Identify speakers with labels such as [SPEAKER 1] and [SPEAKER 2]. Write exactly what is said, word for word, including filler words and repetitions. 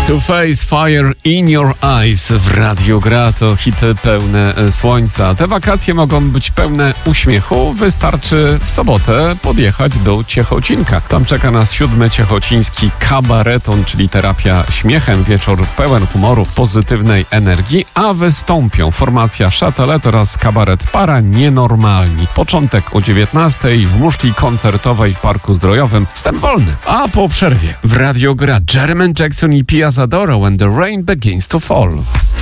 [SPEAKER 1] To Face Fire in Your Eyes w Radiu Gra to hity pełne słońca. Te wakacje mogą być pełne uśmiechu. Wystarczy w sobotę podjechać do Ciechocinka. Tam czeka nas siódmy ciechociński kabareton, czyli terapia śmiechem. Wieczór pełen humoru, pozytywnej energii, a wystąpią formacja Szatelet oraz kabaret Para Nienormalni. Początek o dziewiętnastej w muszli koncertowej w Parku Zdrojowym. Wstęp wolny. A po przerwie w Radiu Gra Jermaine Jackson i Pia Zadora When the Rain Begins to Fall.